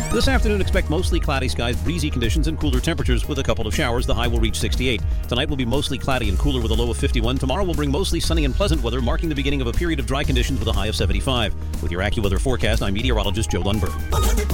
This afternoon, expect mostly cloudy skies, breezy conditions, and cooler temperatures with a couple of showers. The high will reach 68. Tonight will be mostly cloudy and cooler with a low of 51. Tomorrow will bring mostly sunny and pleasant weather, marking the beginning of a period of dry conditions with a high of 75. With your AccuWeather forecast, I'm meteorologist Joe Lundberg.